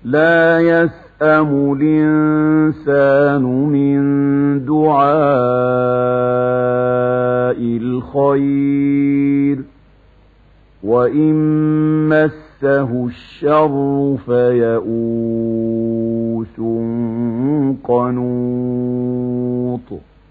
لا يسأم الإنسان من دعاء الخير وإن مسه الشر فيئوس قنوط